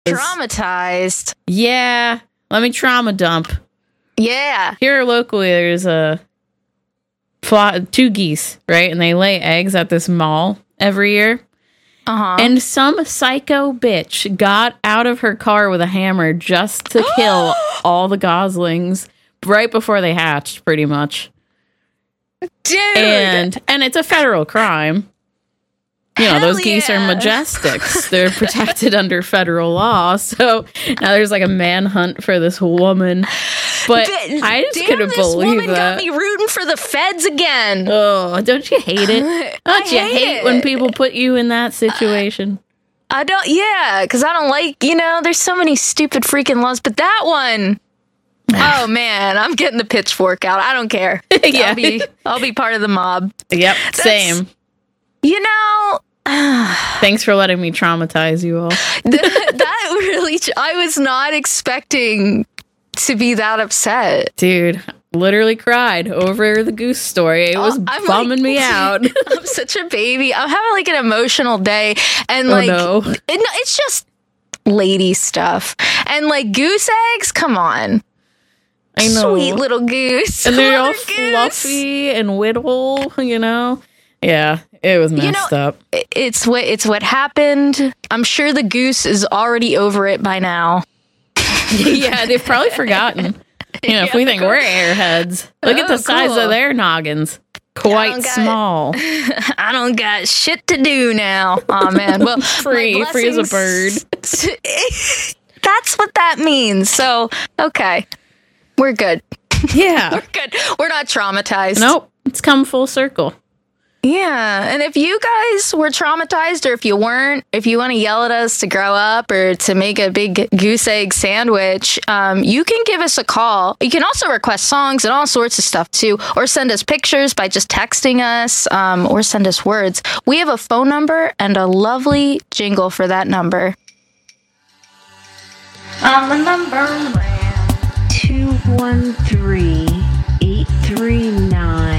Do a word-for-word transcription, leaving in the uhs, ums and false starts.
Traumatized. Yeah. Let me trauma dump. Yeah. Here locally, there's a fly, two geese, right? And they lay eggs at this mall every year. Uh-huh. And some psycho bitch got out of her car with a hammer just to kill all the goslings right before they hatched, pretty much. Dude. And and it's a federal crime. You know, Hell those geese yeah. are majestics. They're protected under federal law. So now there's like a manhunt for this woman. But D- I just damn, couldn't this believe woman that. got me rooting for the feds again. Oh, don't you hate it? Don't I you hate hate it. when people put you in that situation? I don't, yeah, because I don't like, you know, there's so many stupid freaking laws, but that one, oh man, I'm getting the pitchfork out. I don't care. Yeah. I'll be, I'll be part of the mob. Yep, same. You know, Thanks for letting me traumatize you all. th- that really, I was not expecting to be that upset. Dude, literally cried over the goose story. It was Oh, I'm bumming like- me out. I'm such a baby. I'm having like an emotional day, and Oh, like no. it, no, it's just lady stuff and like goose eggs. Come on, I know. sweet little goose, And they're all Mother goose. fluffy and whittle, you know? Yeah, it was messed You know, up. It's what it's what happened. I'm sure the goose is already over it by now. Yeah, they've probably forgotten. You know, if we think we're airheads, look at Oh, the size cool. of their noggins. Quite don't got- small. I don't got shit to do now. Oh man, well, Free, my free as a blessings- That's what that means. So okay, we're good. Yeah. We're good. We're not traumatized. Nope. It's come full circle. Yeah, and if you guys were traumatized, or if you weren't, if you want to yell at us to grow up or to make a big goose egg sandwich, um, you can give us a call. You can also request songs and all sorts of stuff too, or send us pictures by just texting us, um, or send us words. We have a phone number and a lovely jingle for that number. On the number two one three eight three